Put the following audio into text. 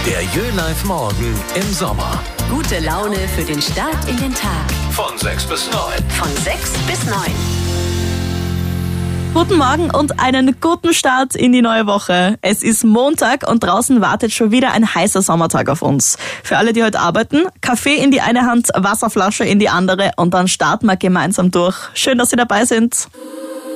Der Jö-Live Morgen im Sommer. Gute Laune für den Start in den Tag. Von 6 bis 9. Von 6 bis 9. Guten Morgen und einen guten Start in die neue Woche. Es ist Montag und draußen wartet schon wieder ein heißer Sommertag auf uns. Für alle, die heute arbeiten, Kaffee in die eine Hand, Wasserflasche in die andere und dann starten wir gemeinsam durch. Schön, dass Sie dabei sind.